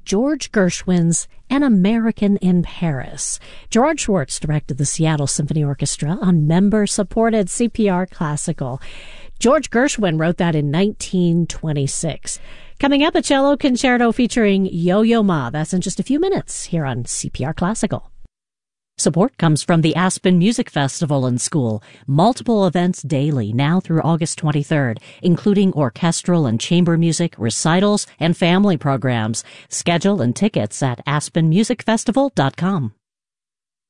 George Gershwin's An American in Paris. George Schwartz directed the Seattle Symphony Orchestra on member-supported CPR Classical. George Gershwin wrote that in 1926. Coming up, a cello concerto featuring Yo-Yo Ma. That's in just a few minutes here on CPR Classical. Support comes from the Aspen Music Festival and School. Multiple events daily now through August 23rd, including orchestral and chamber music, recitals, and family programs. Schedule and tickets at aspenmusicfestival.com.